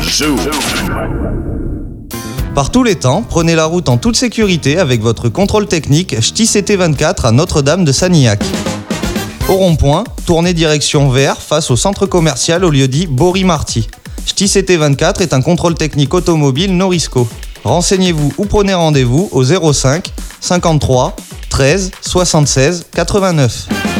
Par tous les temps, prenez la route en toute sécurité avec votre contrôle technique Ch'ti CT24 à Notre-Dame de Sanilhac. Au rond-point, tournez direction vers face au centre commercial au lieu-dit Bory-Marty. Ch'ti CT24 est un contrôle technique automobile Norisco. Renseignez-vous ou prenez rendez-vous au 05 53 13 76 89.